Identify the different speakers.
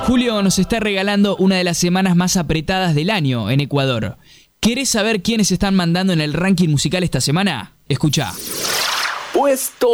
Speaker 1: Julio nos está regalando una de las semanas más apretadas del año en Ecuador. ¿Querés saber quiénes están mandando en el ranking musical esta semana? Escuchá.
Speaker 2: Puesto